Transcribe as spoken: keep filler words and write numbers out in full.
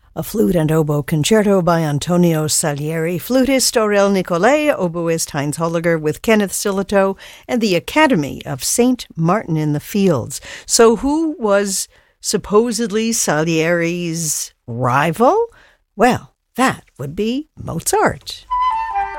A flute and oboe concerto by Antonio Salieri, flutist Aurel Nicolai, oboist Heinz Holliger with Kenneth Sillitoe, and the Academy of Saint Martin in the Fields. So who was supposedly Salieri's rival? Well, that would be Mozart.